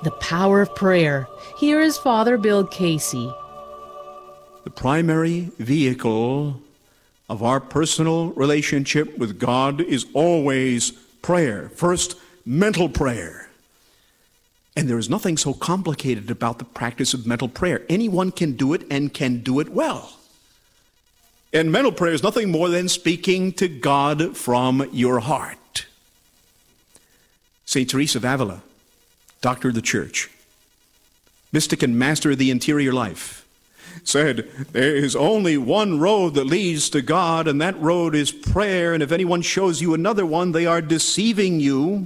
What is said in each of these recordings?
The Power of Prayer. Here is Father Bill Casey. The primary vehicle of our personal relationship with God is always prayer. First, mental prayer. And there is nothing so complicated about the practice of mental prayer. Anyone can do it and can do it well. And mental prayer is nothing more than speaking to God from your heart. St. Teresa of Avila, doctor of the Church, mystic and master of the interior life, said, there is only one road that leads to God, and that road is prayer, and if anyone shows you another one, they are deceiving you.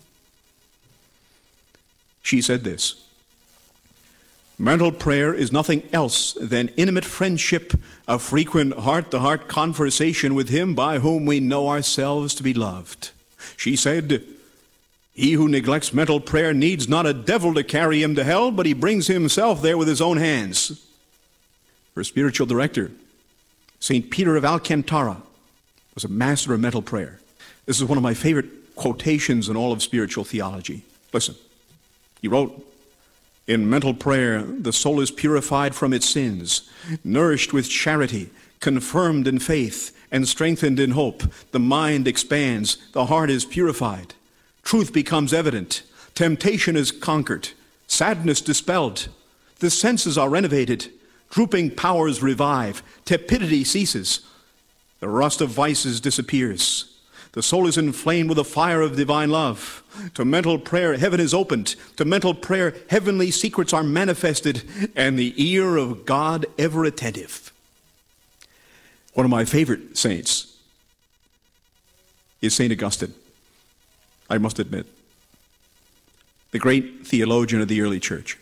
She said this, mental prayer is nothing else than intimate friendship, a frequent heart-to-heart conversation with Him by whom we know ourselves to be loved. She said, he who neglects mental prayer needs not a devil to carry him to hell, but he brings himself there with his own hands. Her spiritual director, St. Peter of Alcantara, was a master of mental prayer. This is one of my favorite quotations in all of spiritual theology. Listen, he wrote, in mental prayer, the soul is purified from its sins, nourished with charity, confirmed in faith, and strengthened in hope. The mind expands, the heart is purified. Truth becomes evident, temptation is conquered, sadness dispelled, the senses are renovated, drooping powers revive, tepidity ceases, the rust of vices disappears, the soul is inflamed with the fire of divine love. To mental prayer, heaven is opened. To mental prayer, heavenly secrets are manifested, and the ear of God ever attentive. One of my favorite saints is St. Augustine. I must admit, the great theologian of the early church.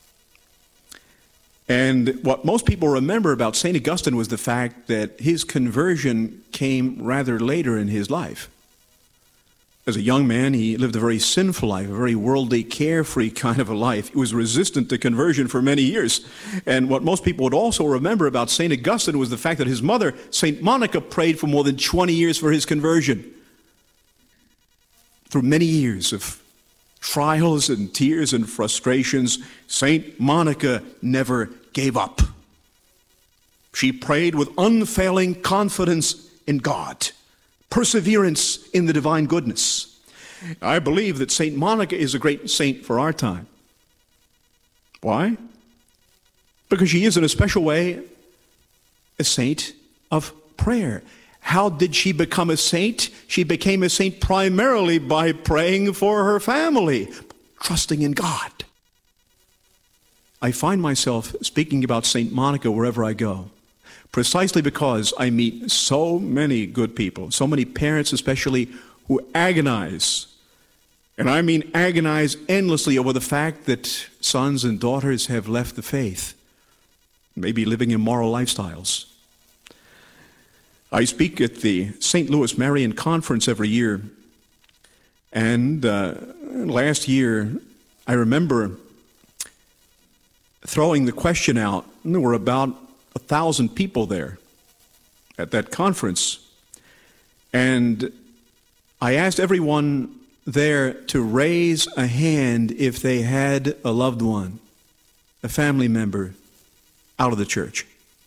And what most people remember about St. Augustine was the fact that his conversion came rather later in his life. As a young man, he lived a very sinful life, a very worldly, carefree kind of a life. He was resistant to conversion for many years. And what most people would also remember about St. Augustine was the fact that his mother, St. Monica, prayed for more than 20 years for his conversion. Through many years of trials and tears and frustrations, St. Monica never gave up. She prayed with unfailing confidence in God, perseverance in the divine goodness. I believe that St. Monica is a great saint for our time. Why? Because she is in a special way a saint of prayer. How did she become a saint? She became a saint primarily by praying for her family, trusting in God. I find myself speaking about St. Monica wherever I go, precisely because I meet so many good people, so many parents especially, who agonize, and I mean agonize endlessly over the fact that sons and daughters have left the faith, maybe living immoral lifestyles. I speak at the St. Louis Marian Conference every year, and last year I remember throwing the question out, and there were about 1,000 people there at that conference, and I asked everyone there to raise a hand if they had a loved one, a family member, out of the church.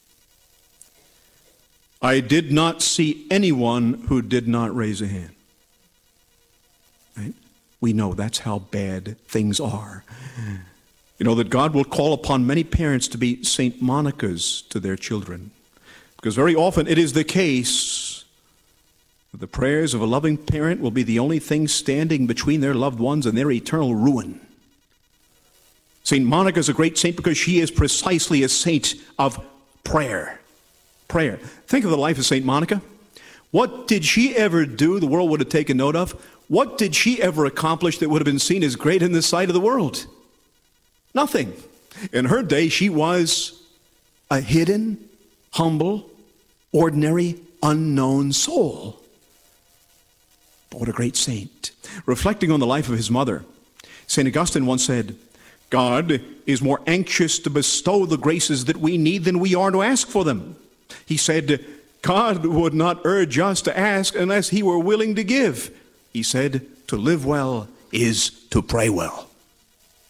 I did not see anyone who did not raise a hand. Right? We know that's how bad things are. You know that God will call upon many parents to be St. Monicas to their children. Because very often it is the case that the prayers of a loving parent will be the only thing standing between their loved ones and their eternal ruin. St. Monica is a great saint because she is precisely a saint of prayer. Prayer. Think of the life of St. Monica. What did she ever do the world would have taken note of? What did she ever accomplish that would have been seen as great in the sight of the world? Nothing. In her day, she was a hidden, humble, ordinary, unknown soul. But what a great saint. Reflecting on the life of his mother, St. Augustine once said, God is more anxious to bestow the graces that we need than we are to ask for them. He said, God would not urge us to ask unless he were willing to give. He said, to live well is to pray well.